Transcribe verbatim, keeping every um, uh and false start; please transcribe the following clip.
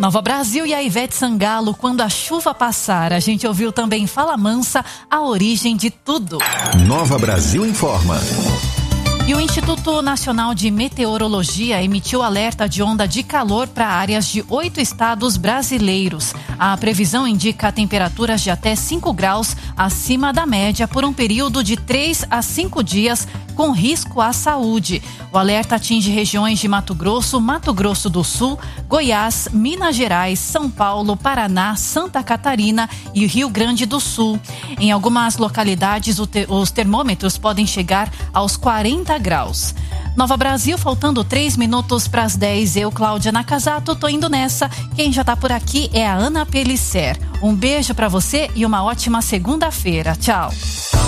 Nova Brasil e a Ivete Sangalo, Quando a Chuva Passar. A gente ouviu também Fala Mansa, A Origem de Tudo. Nova Brasil informa. E o Instituto Nacional de Meteorologia emitiu alerta de onda de calor para áreas de oito estados brasileiros. A previsão indica temperaturas de até cinco graus acima da média por um período de três a cinco dias, com risco à saúde. O alerta atinge regiões de Mato Grosso, Mato Grosso do Sul, Goiás, Minas Gerais, São Paulo, Paraná, Santa Catarina e Rio Grande do Sul. Em algumas localidades, os termômetros podem chegar aos quarenta graus. Nova Brasil, faltando três minutos para as dez. Eu, Cláudia Nakazato, tô indo nessa. Quem já tá por aqui é a Ana Pelisser. Um beijo para você e uma ótima segunda-feira. Tchau.